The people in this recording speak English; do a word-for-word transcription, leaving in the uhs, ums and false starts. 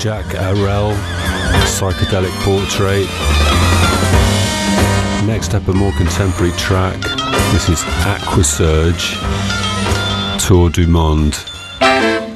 Jacques Arel, Psychedelic Portrait. Next up, a more contemporary track. This is Aquasurge, Tour du Monde.